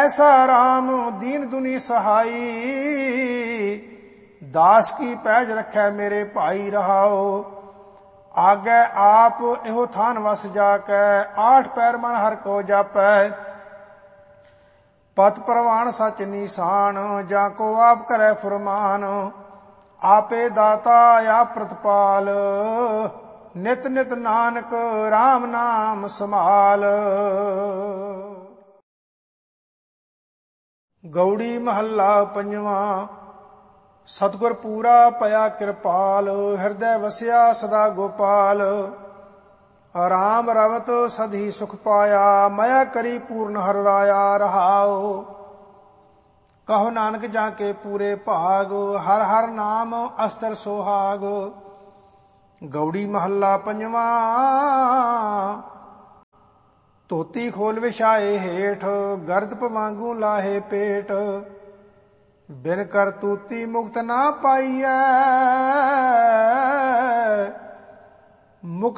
ऐसा राम दीन दुनी सहाई, दास की पैज रखै मेरे भाई रहाओ। आगे आप एहो थान वस जाकै, आठ पैर मन हर को जापै। पत प्रवान सच निशान, जाको आप करे फुरमान। आपे दाता आप प्रतिपाल, नित नित नानक राम नाम समाल। गौड़ी महला पंजवा। सतगुर पूरा पया कृपाल, हृदय वसिया सदा गोपाल। राम रवत सधी सुख पाया, मया करी पूर्ण हर राया रहाओ। कहो नानक जाके पूरे भाग, हर हर नाम अस्तर सोहाग। गौड़ी महला पंजवा। ਧੋਤੀ ਖੋਲ ਵਿਛਾਏ ਹੇਠ, ਗਰਦ ਪਵਾਂਗੂ ਲਾਹੇ ਪੇਟ। ਬਿਨ ਕਰਤੂਤੀ ਮੁਕਤ ਨਾ ਪਾਈਐ,